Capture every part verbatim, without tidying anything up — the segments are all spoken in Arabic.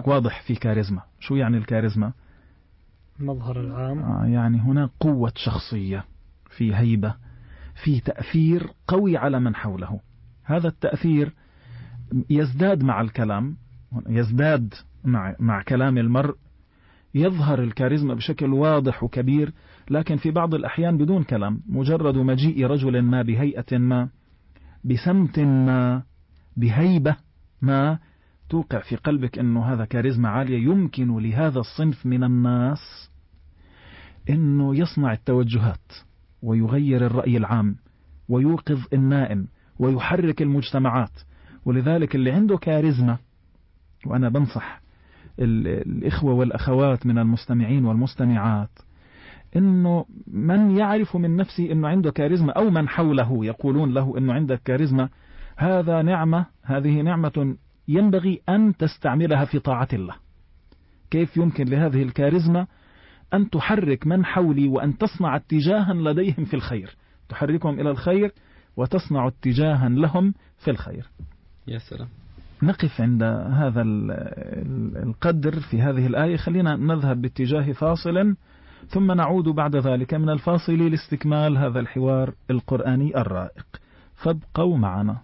واضح في كاريزما. شو يعني الكاريزما؟ مظهر العام. آه يعني هناك قوة شخصية، في هيبة، في تأثير قوي على من حوله. هذا التأثير يزداد مع الكلام، يزداد مع, مع كلام المرء، يظهر الكاريزما بشكل واضح وكبير. لكن في بعض الأحيان بدون كلام، مجرد مجيء رجل ما بهيئة ما، بسمت ما، بهيبة ما، توقع في قلبك أنه هذا كاريزما عالية، يمكن لهذا الصنف من الناس أنه يصنع التوجهات ويغير الرأي العام ويوقظ النائم ويحرك المجتمعات. ولذلك اللي عنده كاريزما، وأنا بنصح الإخوة والأخوات من المستمعين والمستمعات، إنه من يعرف من نفسه إنه عنده كاريزما أو من حوله يقولون له إنه عندك كاريزما، هذا نعمة، هذه نعمة ينبغي أن تستعملها في طاعة الله. كيف يمكن لهذه الكاريزما أن تحرك من حولي وأن تصنع اتجاها لديهم في الخير، تحركهم إلى الخير وتصنع اتجاها لهم في الخير. يا سلام. نقف عند هذا القدر في هذه الآية. خلينا نذهب باتجاه فاصل، ثم نعود بعد ذلك من الفاصل لاستكمال هذا الحوار القرآني الرائق. فابقوا معنا.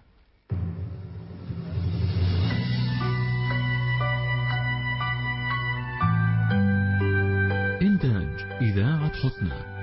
إنتاج إذاعة حسنى.